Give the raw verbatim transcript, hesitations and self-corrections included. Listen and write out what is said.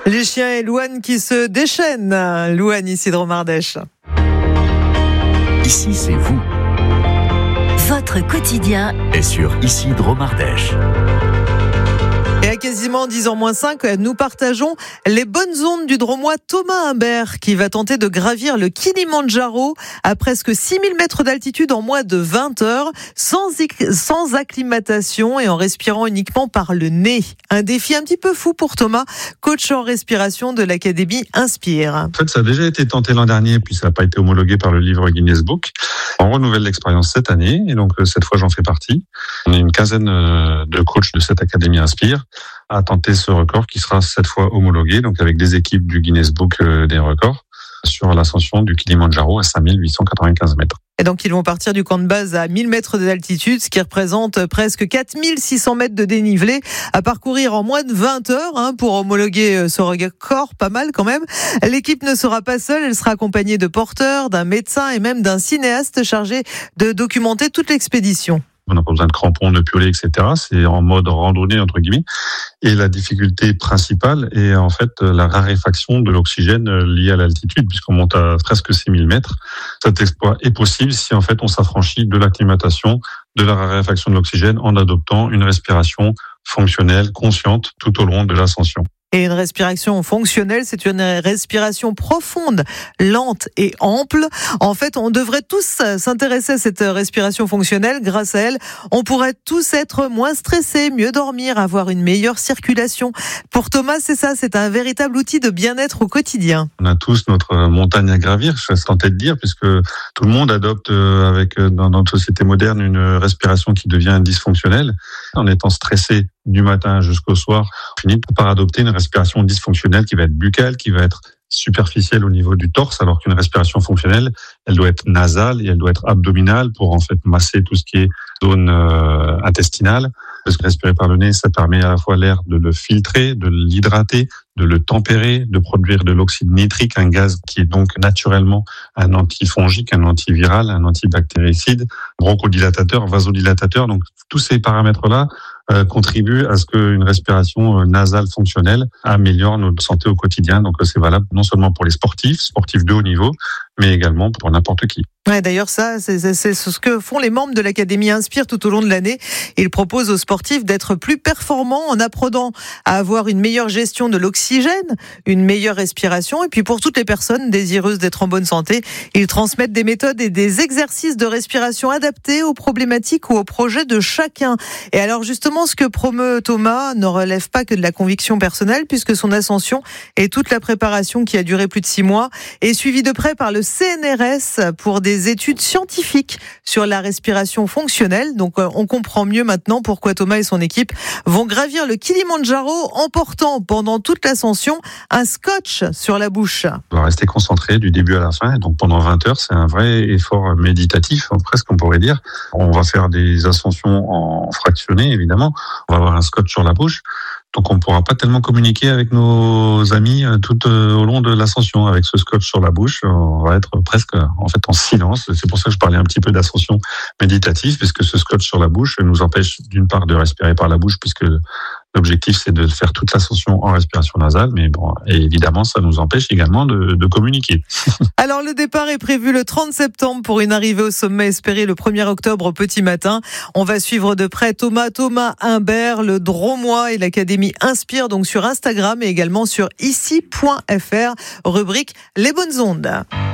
Les chiens et Louane qui se déchaînent. Louane ici de Romardèche. Ici, c'est vous. Votre quotidien est sur Ici de Romardèche. Et à quasiment dix heures moins cinq, nous partageons les bonnes ondes du Dromois Thomas Humbert qui va tenter de gravir le Kilimandjaro à presque six mille mètres d'altitude en moins de vingt heures, sans, sans acclimatation et en respirant uniquement par le nez. Un défi un petit peu fou pour Thomas, coach en respiration de l'Académie Inspire. En fait, ça a déjà été tenté l'an dernier, puis ça n'a pas été homologué par le livre Guinness Book. On renouvelle l'expérience cette année, et donc cette fois j'en fais partie. On est une quinzaine de coachs de cette Académie Inspire à tenter ce record qui sera cette fois homologué, donc avec des équipes du Guinness Book des records, sur l'ascension du Kilimandjaro à cinq mille huit cent quatre-vingt-quinze mètres. Et donc ils vont partir du camp de base à mille mètres d'altitude, ce qui représente presque quatre mille six cents mètres de dénivelé à parcourir en moins de vingt heures hein, pour homologuer ce record, pas mal quand même. L'équipe ne sera pas seule, elle sera accompagnée de porteurs, d'un médecin et même d'un cinéaste chargé de documenter toute l'expédition. On n'a pas besoin de crampons, de piolets, et cetera. C'est en mode randonnée, entre guillemets. Et la difficulté principale est en fait la raréfaction de l'oxygène liée à l'altitude, puisqu'on monte à presque six mille mètres. Cet exploit est possible si en fait on s'affranchit de l'acclimatation, de la raréfaction de l'oxygène en adoptant une respiration fonctionnelle, consciente, tout au long de l'ascension. Et une respiration fonctionnelle, c'est une respiration profonde, lente et ample. En fait, on devrait tous s'intéresser à cette respiration fonctionnelle. Grâce à elle, on pourrait tous être moins stressés, mieux dormir, avoir une meilleure circulation. Pour Thomas, c'est ça, c'est un véritable outil de bien-être au quotidien. On a tous notre montagne à gravir, je suis tenté de dire, puisque tout le monde adopte avec dans notre société moderne une respiration qui devient dysfonctionnelle. En étant stressé du matin jusqu'au soir, on finit par adopter une respiration dysfonctionnelle qui va être buccale, qui va être superficielle au niveau du torse, alors qu'une respiration fonctionnelle, elle doit être nasale et elle doit être abdominale pour en fait masser tout ce qui est zone euh, intestinale. Parce que respirer par le nez, ça permet à la fois l'air de le filtrer, de l'hydrater, de le tempérer, de produire de l'oxyde nitrique, un gaz qui est donc naturellement un antifongique, un antiviral, un antibactéricide, bronchodilatateur, vasodilatateur. Donc tous ces paramètres-là euh, contribuent à ce qu'une respiration euh, nasale fonctionnelle améliore notre santé au quotidien. Donc c'est valable non seulement pour les sportifs, sportifs de haut niveau, mais également pour n'importe qui. Ouais, d'ailleurs, ça, c'est, c'est, c'est ce que font les membres de l'Académie Inspire tout au long de l'année. Ils proposent aux sportifs d'être plus performants en apprenant à avoir une meilleure gestion de l'oxygène, une meilleure respiration. Et puis pour toutes les personnes désireuses d'être en bonne santé, ils transmettent des méthodes et des exercices de respiration adaptés aux problématiques ou aux projets de chacun. Et alors justement, ce que promeut Thomas ne relève pas que de la conviction personnelle, puisque son ascension et toute la préparation qui a duré plus de six mois est suivie de près par le C N R S pour des études scientifiques sur la respiration fonctionnelle. Donc on comprend mieux maintenant pourquoi Thomas et son équipe vont gravir le Kilimandjaro en portant pendant toute l'ascension un scotch sur la bouche. On doit rester concentré du début à la fin. Et donc pendant vingt heures, c'est un vrai effort méditatif, presque on pourrait dire. On va faire des ascensions en fractionné, évidemment. On va avoir un scotch sur la bouche. Donc on ne pourra pas tellement communiquer avec nos amis tout au long de l'ascension. Avec ce scotch sur la bouche, on va être presque en fait en silence. C'est pour ça que je parlais un petit peu d'ascension méditative, puisque ce scotch sur la bouche nous empêche d'une part de respirer par la bouche, puisque l'objectif c'est de faire toute l'ascension en respiration nasale, mais bon, et évidemment ça nous empêche également de, de communiquer. Alors le départ est prévu le trente septembre pour une arrivée au sommet espérée le premier octobre au petit matin. On va suivre de près Thomas, Thomas Humbert, le Dromois et l'Académie Inspire, donc sur Instagram et également sur ici point f r, rubrique Les Bonnes Ondes.